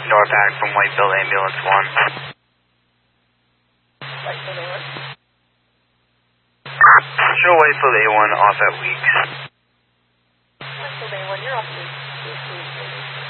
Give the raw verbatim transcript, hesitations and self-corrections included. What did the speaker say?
Norpac from Whitefield Ambulance one. Whitefield A one? Show Whitefield A one off at Weeks. Whitefield A one, you're off Weeks.